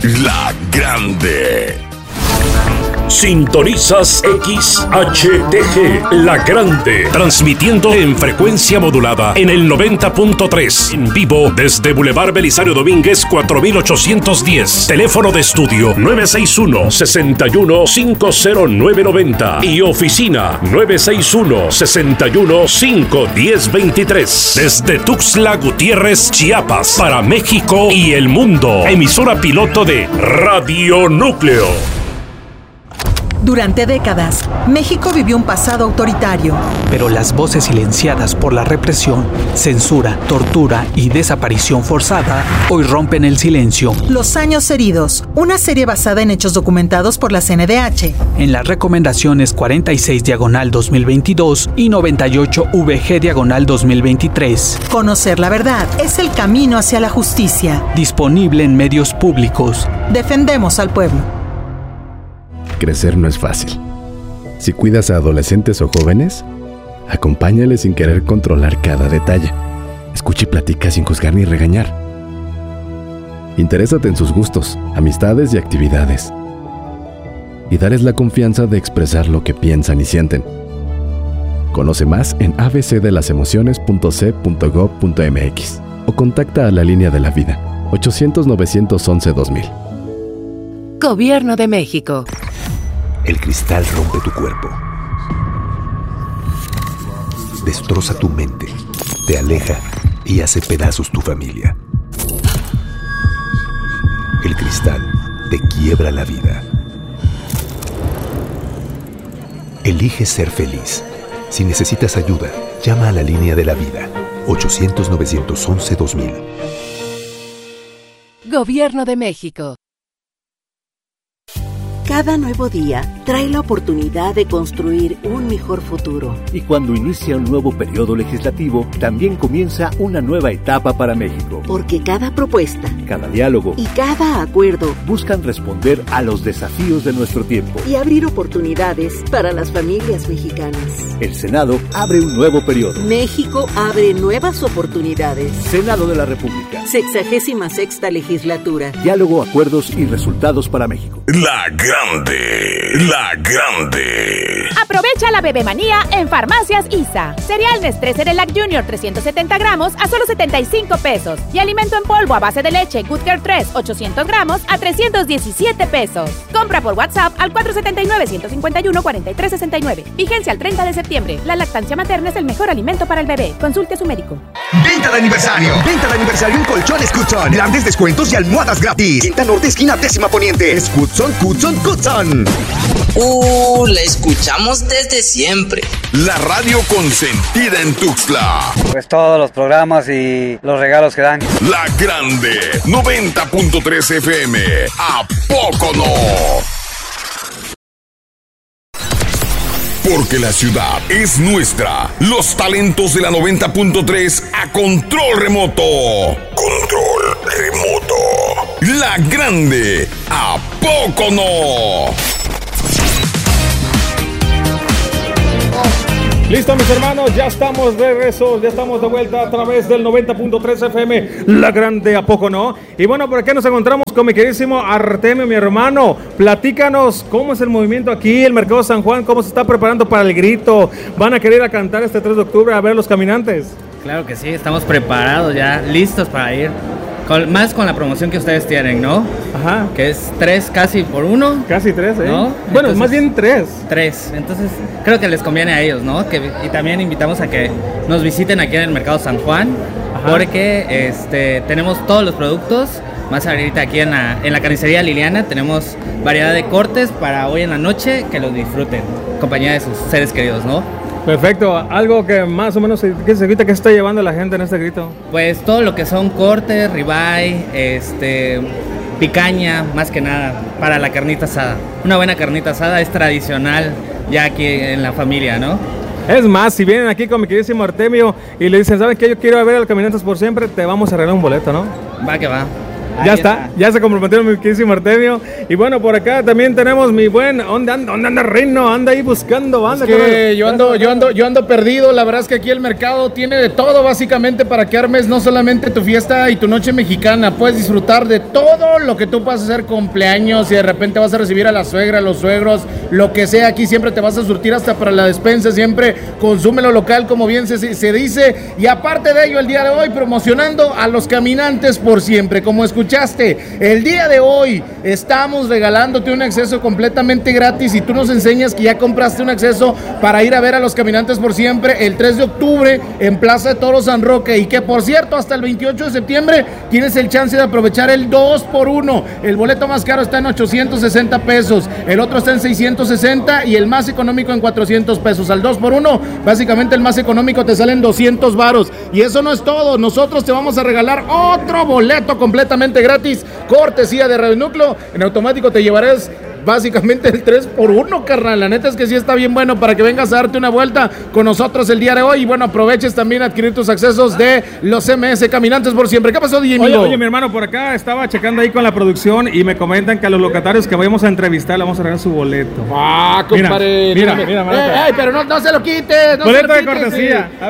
La Grande. Sintonizas XHTG, La Grande, transmitiendo en frecuencia modulada en el 90.3, en vivo desde Boulevard Belisario Domínguez 4810, teléfono de estudio 961-61-50990 y oficina 961-61-51023, desde Tuxtla Gutiérrez, Chiapas, para México y el mundo, emisora piloto de Radio Núcleo. Durante décadas, México vivió un pasado autoritario. Pero las voces silenciadas por la represión, censura, tortura y desaparición forzada hoy rompen el silencio. Los años heridos, una serie basada en hechos documentados por la CNDH. En las recomendaciones 46/2022 y 98/VG/2023. Conocer la verdad es el camino hacia la justicia. Disponible en medios públicos. Defendemos al pueblo. Crecer no es fácil. Si cuidas a adolescentes o jóvenes, acompáñales sin querer controlar cada detalle. Escucha y platica sin juzgar ni regañar. Interésate en sus gustos, amistades y actividades. Y dales la confianza de expresar lo que piensan y sienten. Conoce más en abcdelasemociones.c.gov.mx o contacta a la Línea de la Vida, 800-911-2000. Gobierno de México. El cristal rompe tu cuerpo, destroza tu mente, te aleja y hace pedazos tu familia. El cristal te quiebra la vida. Elige ser feliz. Si necesitas ayuda, llama a la Línea de la Vida, 800-911-2000. Gobierno de México. Cada nuevo día trae la oportunidad de construir un mejor futuro. Y cuando inicia un nuevo periodo legislativo, también comienza una nueva etapa para México. Porque cada propuesta, cada diálogo y cada acuerdo buscan responder a los desafíos de nuestro tiempo y abrir oportunidades para las familias mexicanas. El Senado abre un nuevo periodo. México abre nuevas oportunidades. Senado de la República. 66ª legislatura. Diálogo, acuerdos y resultados para México. La Grande, La Grande. Aprovecha la bebemanía en Farmacias ISA. Cereal Nestlé Cerelac Junior 370 gramos a solo 75 pesos. Y alimento en polvo a base de leche Good Care 3 800 gramos a 317 pesos. Compra por WhatsApp al 479-151-4369. Vigencia al 30 de septiembre. La lactancia materna es el mejor alimento para el bebé. Consulte a su médico. ¡Venta de aniversario! ¡Venta de aniversario en Colchones Cutzon! Grandes descuentos y almohadas gratis. Quinta Norte, esquina 10ª Poniente. Es Cutzon, Cutzon, Cutzon. La escuchamos desde siempre. La radio consentida en Tuxtla. Pues todos los programas y los regalos que dan. La Grande, 90.3 FM. ¿A poco no? Porque la ciudad es nuestra. Los talentos de la 90.3 a control remoto. Control remoto. La Grande, ¿a poco no? Listo, mis hermanos, ya estamos de regreso, ya estamos de vuelta a través del 90.3 FM, La Grande, ¿a poco no? Y bueno, por aquí nos encontramos con mi queridísimo Artemio, mi hermano. Platícanos, ¿cómo es el movimiento aquí, el Mercado San Juan? ¿Cómo se está preparando para el grito? ¿Van a querer ir a cantar este 3 de octubre a ver los caminantes? Claro que sí, estamos preparados ya, listos para ir. Más con la promoción que ustedes tienen, ¿no? Ajá. Que es 3 casi por 1. Casi 3, ¿eh? ¿No? Bueno, entonces, más bien 3. 3. Entonces, creo que les conviene a ellos, ¿no? Y también invitamos a que nos visiten aquí en el Mercado San Juan. Ajá. Porque tenemos todos los productos. Más ahorita aquí en la carnicería Liliana tenemos variedad de cortes para hoy en la noche que los disfruten. En compañía de sus seres queridos, ¿no? Perfecto, algo que más o menos ¿qué se grita, qué está llevando la gente en este grito? Pues todo lo que son cortes, ribeye, picaña, más que nada, para la carnita asada. Una buena carnita asada es tradicional ya aquí en la familia, ¿no? Es más, si vienen aquí con mi queridísimo Artemio y le dicen, ¿saben qué? Yo quiero ver a los Caminantes por siempre, te vamos a arreglar un boleto, ¿no? Va que va. Ya se comprometió mi queridísimo Artemio. Y bueno, por acá también tenemos mi buen, ¿dónde anda Reino? Anda ahí buscando banda. Es que yo ando perdido. La verdad es que aquí el mercado tiene de todo básicamente para que armes no solamente tu fiesta y tu noche mexicana. Puedes disfrutar de todo lo que tú puedas hacer, cumpleaños, y de repente vas a recibir a la suegra, a los suegros, lo que sea. Aquí siempre te vas a surtir hasta para la despensa. Siempre consume lo local, como bien se dice. Y aparte de ello, el día de hoy promocionando a los caminantes por siempre. Como escuchaste, el día de hoy estamos regalándote un acceso completamente gratis y tú nos enseñas que ya compraste un acceso para ir a ver a los caminantes por siempre el 3 de octubre en Plaza de Toros San Roque, y que por cierto hasta el 28 de septiembre tienes el chance de aprovechar el 2x1. El boleto más caro está en 860 pesos, el otro está en 660 y el más económico en 400 pesos. Al 2x1, básicamente el más económico te salen 200 varos. Y eso no es todo, nosotros te vamos a regalar otro boleto completamente gratis, cortesía de Radio Núcleo. En automático te llevarás básicamente el 3x1, carnal. La neta es que sí está bien bueno para que vengas a darte una vuelta con nosotros el día de hoy. Y bueno, aproveches también a adquirir tus accesos de los MS Caminantes por Siempre. ¿Qué pasó, DJ Mingo? Oye, mi hermano, por acá estaba checando ahí con la producción y me comentan que a los locatarios que vayamos a entrevistar le vamos a regalar su boleto. Ah, compadre. Mira, pero no se lo quites. No boleto se de cortesía. Sí. A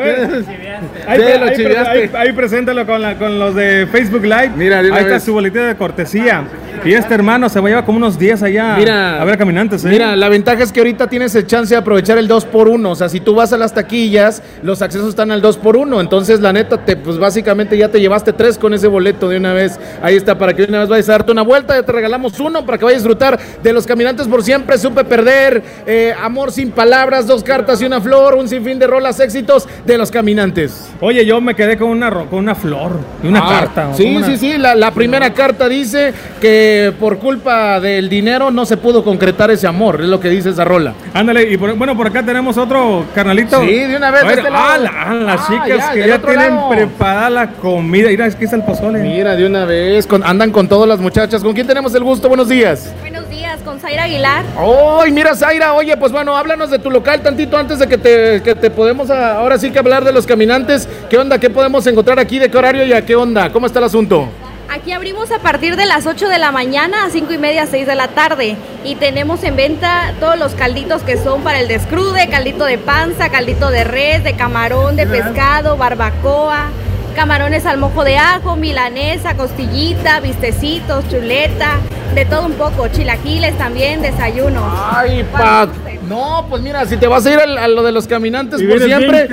ver. Ahí preséntalo con los de Facebook Live. Mira, ahí está su boletito de cortesía. Y este hermano se va a llevar como unos 10 allá a ver caminantes. Mira, la ventaja es que ahorita tienes el chance de aprovechar el 2x1. O sea, si tú vas a las taquillas, los accesos están al 2x1. Entonces, la neta, pues básicamente ya te llevaste 3 con ese boleto de una vez. Ahí está, para que de una vez vayas a darte una vuelta. Ya te regalamos uno para que vayas a disfrutar de los caminantes por siempre. Supe perder, Amor sin palabras, 2 cartas y una flor, un sinfín de rolas éxitos de los caminantes. Oye, yo me quedé con una flor y una carta. Sí. La primera carta dice que por culpa del dinero no se pudo concretar ese amor, es lo que dice esa rola. Ándale, y por acá tenemos otro carnalito. Sí, de una vez. A ver, las chicas que ya tienen preparada la comida. Mira, es que es el pozole. Mira, de una vez, andan con todas las muchachas. ¿Con quién tenemos el gusto? Buenos días. Buenos días, con Zaira Aguilar. ¡Ay, mira, Zaira! Oye, pues bueno, háblanos de tu local tantito antes de que te podemos ahora sí que hablar de los caminantes. ¿Qué onda? ¿Qué podemos encontrar aquí? ¿De qué horario y a qué onda? ¿Cómo está el asunto? Aquí abrimos a partir de las 8 de la mañana a 5:30, 6 de la tarde. Y tenemos en venta todos los calditos que son para el descrude, caldito de panza, caldito de res, de camarón, de pescado, barbacoa, camarones al mojo de ajo, milanesa, costillita, bistecitos, chuleta, de todo un poco, chilaquiles también, desayunos. ¡Ay, pa! No, pues mira, si te vas a ir a lo de los caminantes por siempre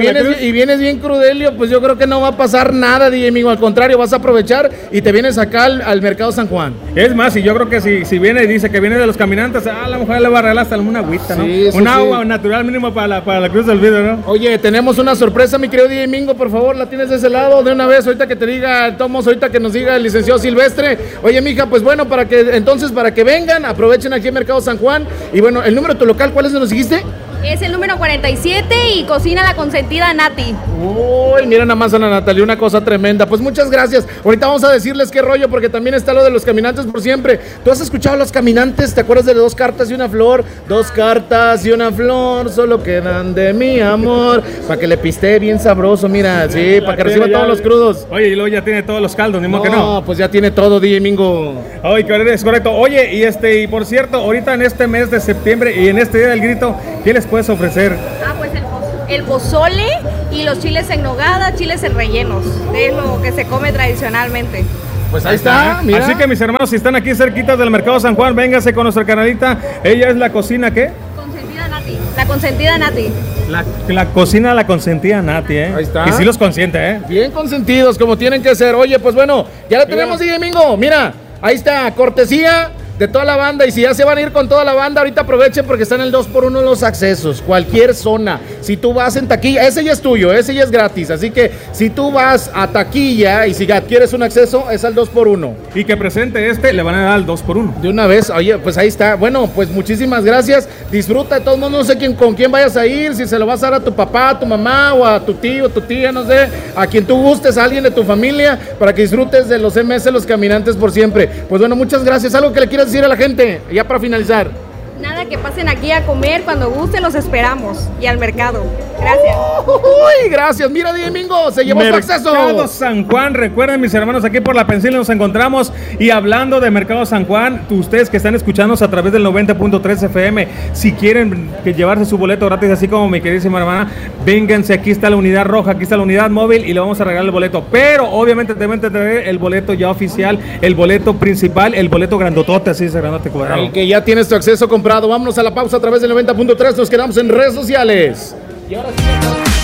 y vienes bien crudelio, pues yo creo que no va a pasar nada, DJ amigo. Al contrario, vas a aprovechar y te vienes acá al Mercado San Juan. Es más, y yo creo que si viene y dice que viene de los caminantes, a la mujer le va a regalar hasta una agüita, ¿no? Sí, un agua natural mínimo para la Cruz del Vidrio, ¿no? Oye, tenemos una sorpresa, mi querido DJ Mingo, por favor, la tienes de ese lado de una vez, ahorita que te diga, Tomos, ahorita que nos diga el licenciado Silvestre. Oye, mija, pues bueno, para que vengan, aprovechen aquí en Mercado San Juan. Y bueno, el número de tu local, ¿cuál es? ¿Nos dijiste? Es el número 47 y cocina la consentida Nati. Uy, mira nada más a la Natalia, una cosa tremenda. Pues muchas gracias. Ahorita vamos a decirles qué rollo, porque también está lo de los caminantes por siempre. ¿Tú has escuchado a los caminantes? ¿Te acuerdas de 2 cartas y una flor? 2 cartas y una flor, solo quedan de mi amor. Para que le pistee bien sabroso, mira, sí, para que reciba todos los crudos. Oye, y luego ya tiene todos los caldos, ni modo que no. No, pues ya tiene todo, DJ Mingo. Oye, es correcto. Oye, y por cierto, ahorita en este mes de septiembre y en este Día del Grito, ¿qué les puedes ofrecer? Pues el pozole y los chiles en nogada, chiles en rellenos. Es lo que se come tradicionalmente. Pues ahí está, mira. Así que mis hermanos, si están aquí cerquitas del Mercado San Juan, véngase con nuestra canalita. Ella es la cocina, ¿qué? Consentida Nati. La consentida Nati. La cocina la consentida Nati, ¿eh? Ahí está. Y sí los consiente, ¿eh? Bien consentidos, como tienen que ser. Oye, pues bueno, ya la tenemos, DJ Mingo. Mira, ahí está, cortesía de toda la banda. Y si ya se van a ir con toda la banda, ahorita aprovechen porque están el 2x1 los accesos, cualquier zona. Si tú vas en taquilla, ese ya es tuyo, ese ya es gratis. Así que si tú vas a taquilla y si adquieres un acceso, es al 2x1. Y que presente le van a dar al 2x1. De una vez, oye, pues ahí está. Bueno, pues muchísimas gracias. Disfruta de todos modos, no sé con quién vayas a ir, si se lo vas a dar a tu papá, a tu mamá o a tu tío, tu tía, no sé, a quien tú gustes, a alguien de tu familia, para que disfrutes de los MS, los caminantes por siempre. Pues bueno, muchas gracias. ¿Algo que le quieras decir a la gente, ya para finalizar? Nada, que pasen aquí a comer, cuando gusten los esperamos. Y al mercado. Gracias. Uy, gracias. Mira, Domingo, se llevó su acceso. Mercado San Juan, recuerden, mis hermanos, aquí por la Pensil nos encontramos. Y hablando de Mercado San Juan, ustedes que están escuchándonos a través del 90.3 FM, si quieren llevarse su boleto gratis, así como mi queridísima hermana, vénganse, aquí está la unidad roja, aquí está la unidad móvil y le vamos a regalar el boleto. Pero obviamente deben tener el boleto ya oficial, el boleto principal, el boleto grandotote, así es, grandote cuadrado. El que ya tienes tu acceso comprado. Vámonos a la pausa a través del 90.3, nos quedamos en redes sociales. Y ahora sí.